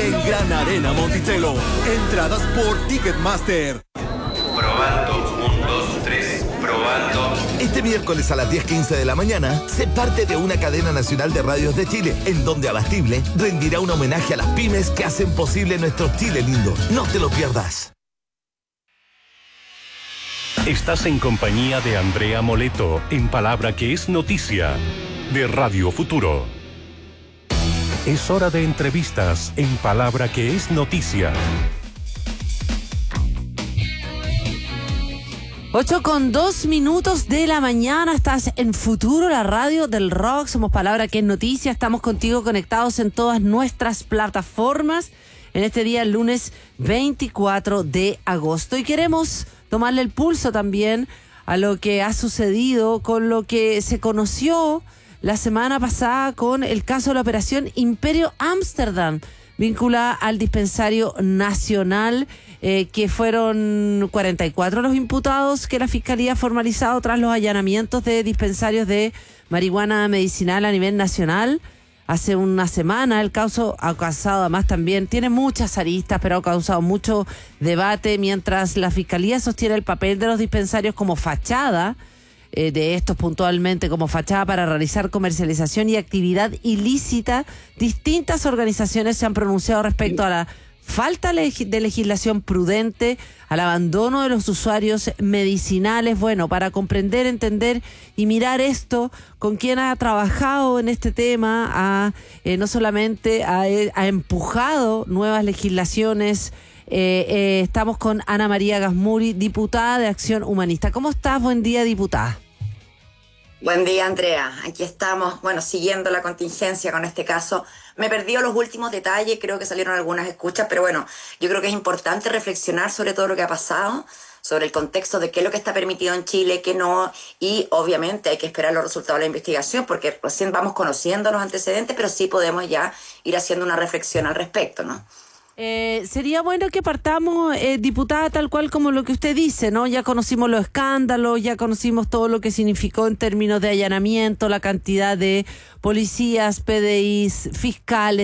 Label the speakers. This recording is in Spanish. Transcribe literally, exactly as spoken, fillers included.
Speaker 1: en Gran Arena Monticello. Entradas por Ticketmaster.
Speaker 2: Probando, un, dos, tres, probando.
Speaker 3: Este miércoles a las diez quince de la mañana, sé parte de una cadena nacional de radios de Chile, en donde Abastible rendirá un homenaje a las pymes que hacen posible nuestro Chile lindo. No te lo pierdas.
Speaker 4: Estás en compañía de Andrea Moleto, en Palabra que es Noticia, de Radio Futuro. Es hora de entrevistas en Palabra que es Noticia.
Speaker 5: Ocho con dos minutos de la mañana, estás en Futuro, la radio del rock, somos Palabra que es Noticia, estamos contigo conectados en todas nuestras plataformas en este día, el lunes veinticuatro de agosto, y queremos tomarle el pulso también a lo que ha sucedido con lo que se conoció la semana pasada con el caso de la operación Imperio Ámsterdam, vinculada al dispensario nacional, eh, que fueron cuarenta y cuatro los imputados que la Fiscalía ha formalizado tras los allanamientos de dispensarios de marihuana medicinal a nivel nacional. Hace una semana el caso ha causado, además también, tiene muchas aristas, pero ha causado mucho debate, mientras la Fiscalía sostiene el papel de los dispensarios como fachada, eh, de estos puntualmente como fachada para realizar comercialización y actividad ilícita. Distintas organizaciones se han pronunciado respecto a la falta de legislación prudente, al abandono de los usuarios medicinales. Bueno, para comprender, entender y mirar esto, con quien ha trabajado en este tema, ha, eh, no solamente ha, ha empujado nuevas legislaciones. Eh, eh, estamos con Ana María Gasmuri, diputada de Acción Humanista. ¿Cómo estás? Buen día, diputada.
Speaker 6: Buen día, Andrea. Aquí estamos, bueno, siguiendo la contingencia con este caso. Me perdí los últimos detalles, creo que salieron algunas escuchas, pero bueno, yo creo que es importante reflexionar sobre todo lo que ha pasado, sobre el contexto de qué es lo que está permitido en Chile, qué no, y obviamente hay que esperar los resultados de la investigación, porque recién vamos conociendo los antecedentes, pero sí podemos ya ir haciendo una reflexión al respecto, ¿no?
Speaker 5: Eh, sería bueno que partamos, eh, diputada, tal cual como lo que usted dice, ¿no? Ya conocimos los escándalos, ya conocimos todo lo que significó en términos de allanamiento, la cantidad de policías, P D Is, fiscales,